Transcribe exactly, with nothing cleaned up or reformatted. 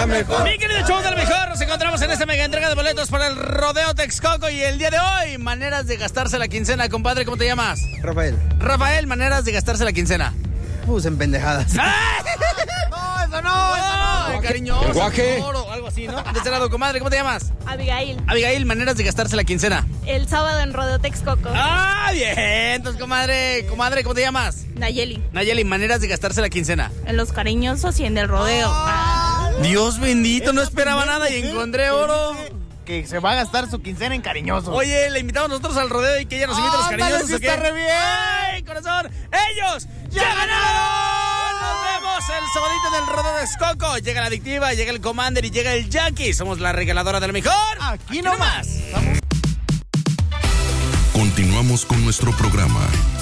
la mejor. Mi querido show de la mejor, nos encontramos en esta mega entrega de boletos para el Rodeo Texcoco y el día de hoy, maneras de gastarse la quincena, compadre, ¿cómo te llamas? Rafael. Rafael, maneras de gastarse la quincena. Pues en pendejadas. ¡Ay! No, eso no, eso no. Ay, cariñoso, El guaje. amor, algo así, ¿no? De este lado, comadre, ¿cómo te llamas? Abigail. Abigail, maneras de gastarse la quincena. El sábado en Rodeo Texcoco. ¡Ah, bien! Entonces, comadre, comadre, ¿cómo te llamas? Nayeli. Nayeli, maneras de gastarse la quincena. En Los Cariñosos y en el Rodeo. Ah. Dios bendito, no esperaba nada y encontré oro. Que se va a gastar su quincena en Cariñoso. Oye, le invitamos nosotros al rodeo y que ella nos invite a los Ándale, cariñosos. sí ¿o qué? está re bien. ¡Ay, corazón! ¡Ellos ya ganaron! Nos vemos el sabadito del Rodeo de Texcoco. Llega la adictiva, llega el Commander y llega el Jackie. Somos la regaladora de lo mejor. Aquí nomás. Continuamos con nuestro programa